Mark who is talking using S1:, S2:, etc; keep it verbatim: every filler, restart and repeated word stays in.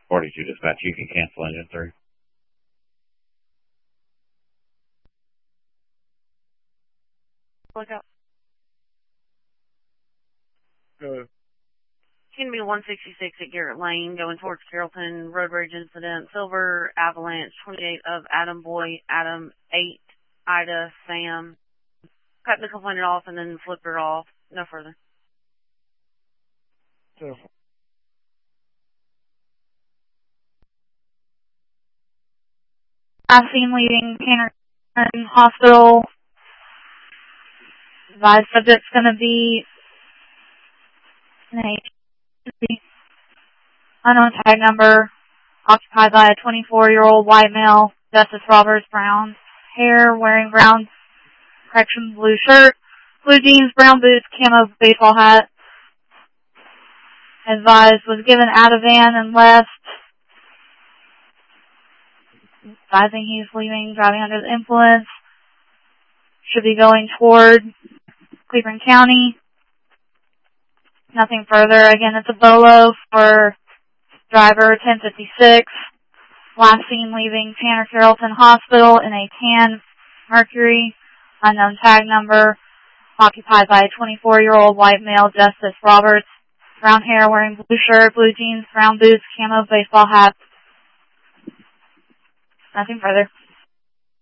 S1: forty-two dispatch, you can cancel engine three.
S2: Look up.
S3: Go.
S2: It's going to be one sixty-six at Garrett Lane, going towards Carrollton, road rage incident, Silver Avalanche, twenty-eight of Adam Boy, Adam, eight, Ida, Sam. Cut the complainant off and then flipped her off. No further.
S3: Go.
S4: I've seen leaving Tanner Hospital. Advised subject's going to be an H. Unknown tag number, occupied by a twenty-four-year-old white male, Justice Roberts, brown hair, wearing brown, correction, blue shirt, blue jeans, brown boots, camo baseball hat. Advised was given out of van and left. Advising he's leaving, driving under the influence. Should be going toward Cleveland County. Nothing further. Again, it's a Bolo for driver ten fifty-six. Last seen leaving Tanner Carrollton Hospital in a tan Mercury. Unknown tag number. Occupied by a twenty-four-year-old white male, Justice Roberts. Brown hair, wearing blue shirt, blue jeans, brown boots, camo baseball hat. Nothing further.